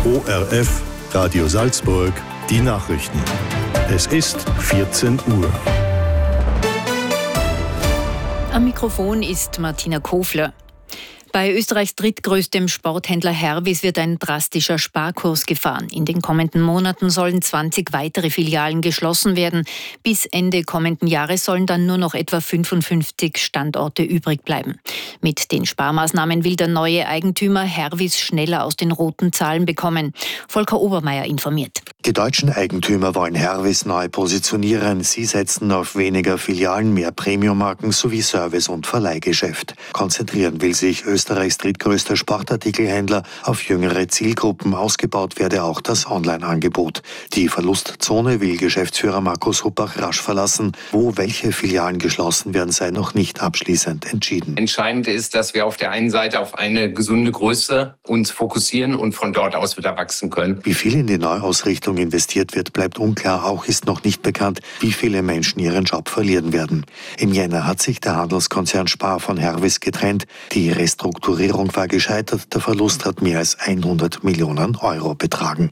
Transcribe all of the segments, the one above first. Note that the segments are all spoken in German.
ORF Radio Salzburg, die Nachrichten. Es ist 14 Uhr. Am Mikrofon ist Martina Kofler. Bei Österreichs drittgrößtem Sporthändler Hervis wird ein drastischer Sparkurs gefahren. In den kommenden Monaten sollen 20 weitere Filialen geschlossen werden. Bis Ende kommenden Jahres sollen dann nur noch etwa 55 Standorte übrig bleiben. Mit den Sparmaßnahmen will der neue Eigentümer Hervis schneller aus den roten Zahlen bekommen. Volker Obermeier informiert. Die deutschen Eigentümer wollen Hervis neu positionieren. Sie setzen auf weniger Filialen, mehr Premiummarken sowie Service- und Verleihgeschäft. Konzentrieren will sich Österreichs drittgrößter Sportartikelhändler auf jüngere Zielgruppen. Ausgebaut werde auch das Online-Angebot. Die Verlustzone will Geschäftsführer Markus Huppach rasch verlassen. Wo welche Filialen geschlossen werden, sei noch nicht abschließend entschieden. Entscheidend ist, dass wir auf der einen Seite auf eine gesunde Größe uns fokussieren und von dort aus wieder wachsen können. Wie viel in die Neuausrichtung investiert wird, bleibt unklar. Auch ist noch nicht bekannt, wie viele Menschen ihren Job verlieren werden. Im Jänner hat sich der Handelskonzern Spar von Hervis getrennt. Die Restrukturierung war gescheitert. Der Verlust hat mehr als 100 Millionen Euro betragen.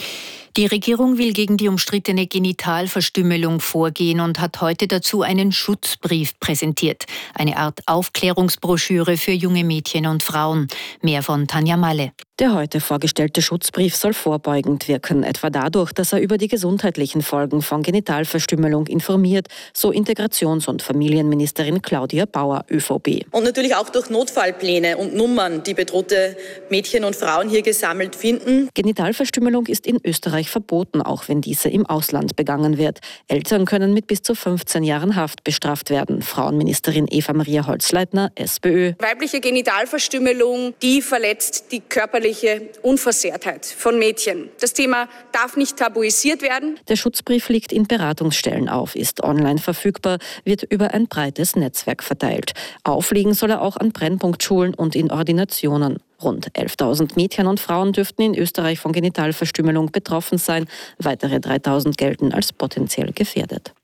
Die Regierung will gegen die umstrittene Genitalverstümmelung vorgehen und hat heute dazu einen Schutzbrief präsentiert. Eine Art Aufklärungsbroschüre für junge Mädchen und Frauen. Mehr von Tanja Malle. Der heute vorgestellte Schutzbrief soll vorbeugend wirken, etwa dadurch, dass er über die gesundheitlichen Folgen von Genitalverstümmelung informiert, so Integrations- und Familienministerin Claudia Bauer, ÖVP. Und natürlich auch durch Notfallpläne und Nummern, die bedrohte Mädchen und Frauen hier gesammelt finden. Genitalverstümmelung ist in Österreich verboten, auch wenn diese im Ausland begangen wird. Eltern können mit bis zu 15 Jahren Haft bestraft werden. Frauenministerin Eva-Maria Holzleitner, SPÖ. Weibliche Genitalverstümmelung, die verletzt die körperliche Unversehrtheit von Mädchen. Das Thema darf nicht tabuisiert werden. Der Schutzbrief liegt in Beratungsstellen auf, ist online verfügbar, wird über ein breites Netzwerk verteilt. Aufliegen soll er auch an Brennpunktschulen und in Ordinationen. Rund 11.000 Mädchen und Frauen dürften in Österreich von Genitalverstümmelung betroffen sein. Weitere 3.000 gelten als potenziell gefährdet.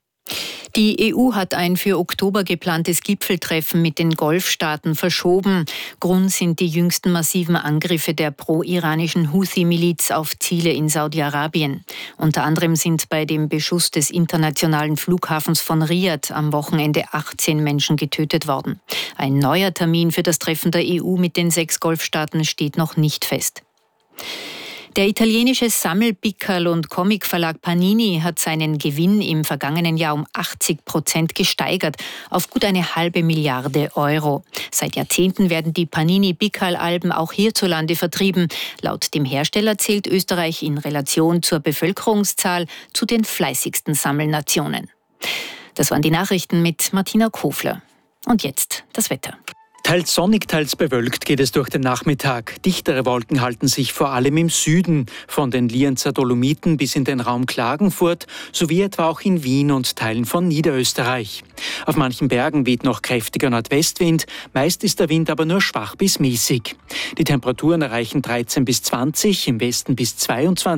Die EU hat ein für Oktober geplantes Gipfeltreffen mit den Golfstaaten verschoben. Grund sind die jüngsten massiven Angriffe der pro-iranischen Houthi-Miliz auf Ziele in Saudi-Arabien. Unter anderem sind bei dem Beschuss des internationalen Flughafens von Riad am Wochenende 18 Menschen getötet worden. Ein neuer Termin für das Treffen der EU mit den 6 Golfstaaten steht noch nicht fest. Der italienische Sammelpickerl- und Comicverlag Panini hat seinen Gewinn im vergangenen Jahr um 80% gesteigert, auf gut eine halbe Milliarde Euro. Seit Jahrzehnten werden die Panini-Pickerl-Alben auch hierzulande vertrieben. Laut dem Hersteller zählt Österreich in Relation zur Bevölkerungszahl zu den fleißigsten Sammelnationen. Das waren die Nachrichten mit Martina Kofler. Und jetzt das Wetter. Teils sonnig, teils bewölkt geht es durch den Nachmittag. Dichtere Wolken halten sich vor allem im Süden, von den Lienzer Dolomiten bis in den Raum Klagenfurt, sowie etwa auch in Wien und Teilen von Niederösterreich. Auf manchen Bergen weht noch kräftiger Nordwestwind, meist ist der Wind aber nur schwach bis mäßig. Die Temperaturen erreichen 13 bis 20, im Westen bis 22